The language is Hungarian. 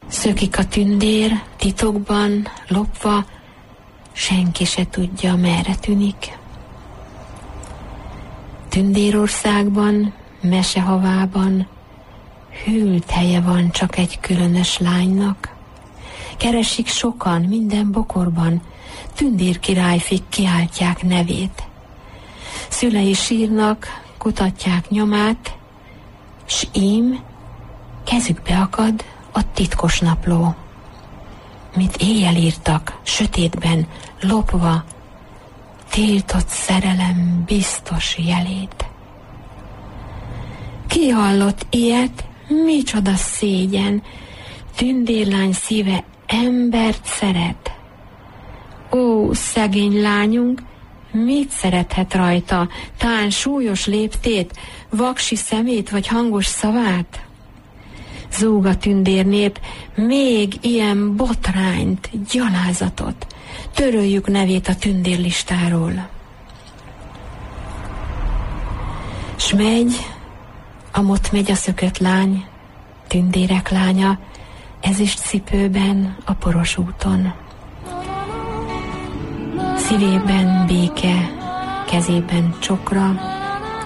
Szökik a tündér, titokban, lopva, senki se tudja, merre tűnik. Tündérországban, mesehavában hűlt helye van csak egy különös lánynak. Keresik sokan minden bokorban, Tündér királyfik kiáltják nevét. Szülei sírnak, kutatják nyomát, s ím kezükbe akad a titkos napló. Mit éjjel írtak, sötétben, lopva, tiltott szerelem biztos jelét. Ki hallott ilyet, micsoda szégyen, tündérlány szíve embert szeret. Ó, szegény lányunk, mit szerethet rajta? Tán súlyos léptét, vaksi szemét vagy hangos szavát? Zúg a tündérnép, még ilyen botrányt, gyalázatot. Töröljük nevét a tündérlistáról. S megy a szökött lány, tündérek lánya, ezüst cipőben a poros úton. Szívében béke, kezében csokra,